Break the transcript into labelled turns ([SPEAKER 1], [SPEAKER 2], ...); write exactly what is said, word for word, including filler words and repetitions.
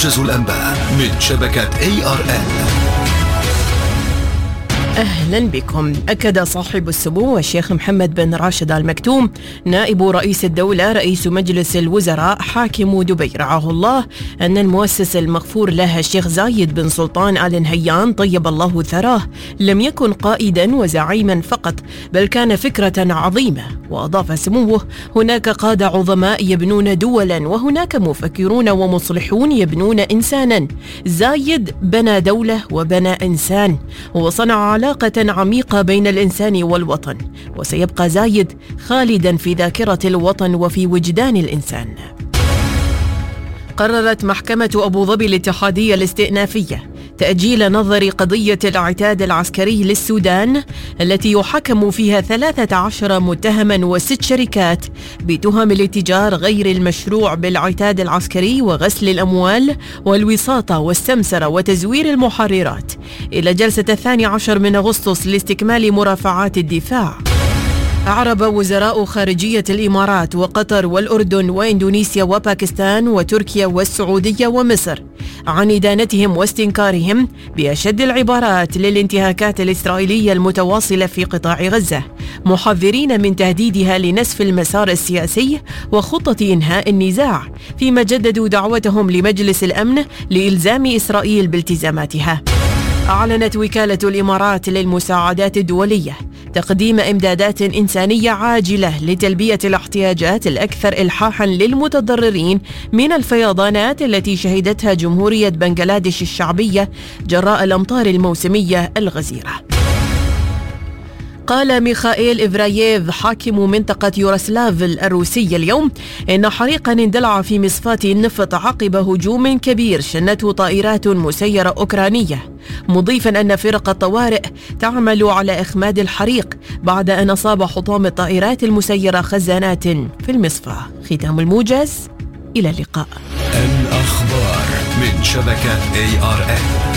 [SPEAKER 1] موجز الأنباء من شبكة إيه آر إل.
[SPEAKER 2] أهلا بكم. أكد صاحب السمو الشيخ محمد بن راشد آل مكتوم نائب رئيس الدولة رئيس مجلس الوزراء حاكم دبي رعاه الله أن المؤسس المغفور له الشيخ زايد بن سلطان آل نهيان طيب الله ثراه لم يكن قائدا وزعيما فقط، بل كان فكرة عظيمة. وأضاف سموه: هناك قادة عظماء يبنون دولا، وهناك مفكرون ومصلحون يبنون إنسانا. زايد بنى دولة وبنى إنسان، وصنع علاقة عميقة بين الإنسان والوطن، وسيبقى زايد خالدا في ذاكرة الوطن وفي وجدان الإنسان. قررت محكمة أبو ظبي الاتحادية الاستئنافية تأجيل نظر قضية العتاد العسكري للسودان التي يحكم فيها ثلاثة عشر متهما وست شركات بتهم الاتجار غير المشروع بالعتاد العسكري وغسل الأموال والوساطة والسمسرة وتزوير المحررات إلى جلسة الثاني عشر من أغسطس لاستكمال مرافعات الدفاع. أعرب وزراء خارجية الإمارات وقطر والأردن وإندونيسيا وباكستان وتركيا والسعودية ومصر عن إدانتهم واستنكارهم بأشد العبارات للانتهاكات الإسرائيلية المتواصلة في قطاع غزة، محذرين من تهديدها لنسف المسار السياسي وخطة إنهاء النزاع، فيما جددوا دعوتهم لمجلس الأمن لإلزام إسرائيل بالتزاماتها. أعلنت وكالة الإمارات للمساعدات الدولية تقديم إمدادات إنسانية عاجلة لتلبية الاحتياجات الأكثر إلحاحاً للمتضررين من الفيضانات التي شهدتها جمهورية بنغلاديش الشعبية جراء الأمطار الموسمية الغزيرة. قال ميخائيل إفراييف حاكم منطقة يوروسلاف الروسية اليوم إن حريقاً اندلع في مصفاة النفط عقب هجوم كبير شنته طائرات مسيرة أوكرانية، مضيفاً أن فرق الطوارئ تعمل على إخماد الحريق بعد أن أصاب حطام الطائرات المسيرة خزانات في المصفاة. ختام الموجز، إلى اللقاء.
[SPEAKER 1] الأخبار من شبكة إيه آر إل.